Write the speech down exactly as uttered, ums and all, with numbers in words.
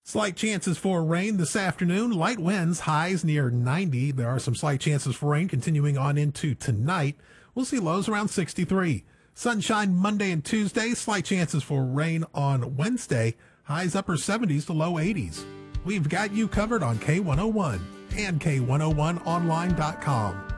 Slight chances for rain this afternoon. Light winds, highs near ninety. There are some slight chances for rain continuing on into tonight. We'll see lows around sixty-three. Sunshine Monday and Tuesday. Slight chances for rain on Wednesday. Highs upper seventies to low eighties. We've got you covered on K one oh one and K one oh one online dot com.